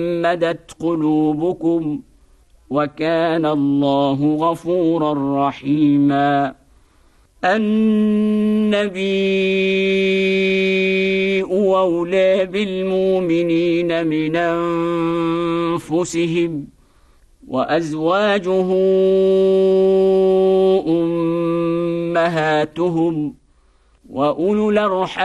مدت قلوبكم وكان الله غفورا رحيما. النبي أولى بالمؤمنين من أنفسهم وأزواجه أمهاتهم وأولو الأرحام